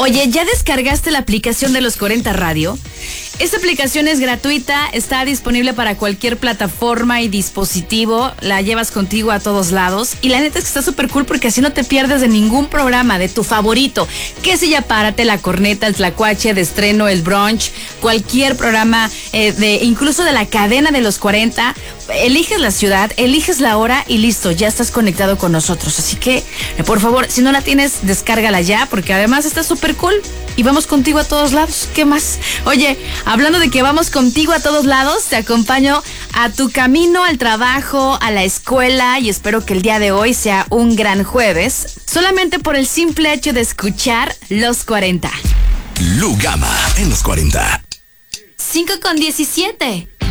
Oye, ¿ya descargaste la aplicación de Los 40 Radio? Esta aplicación es gratuita, está disponible para cualquier plataforma y dispositivo, la llevas contigo a todos lados y la neta es que está súper cool porque así no te pierdes de ningún programa de tu favorito. Que si ya párate, La Corneta, El Tlacuache, De Estreno, El Brunch, cualquier programa, incluso de la cadena de Los 40, eliges la ciudad, eliges la hora y listo, ya estás conectado con nosotros. Así que, por favor, si no la tienes, descárgala ya porque además está súper cool y vamos contigo a todos lados. ¿Qué más? Oye, hablando de que vamos contigo a todos lados, te acompaño a tu camino al trabajo, a la escuela y espero que el día de hoy sea un gran jueves, solamente por el simple hecho de escuchar Los 40. Lu Gama en Los 40. 5:17.